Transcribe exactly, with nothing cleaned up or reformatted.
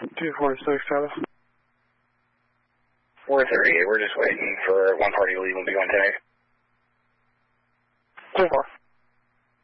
two four six, Tyler. four thirty-eight, we're just waiting for one party to leave. We'll be on tag. two four.